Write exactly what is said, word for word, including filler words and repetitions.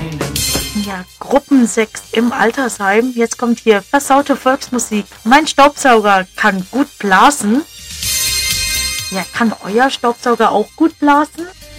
Ja, Gruppensex im Altersheim. Jetzt kommt hier versaute Volksmusik. Mein Staubsauger kann gut blasen. Ja, kann euer Staubsauger auch gut blasen?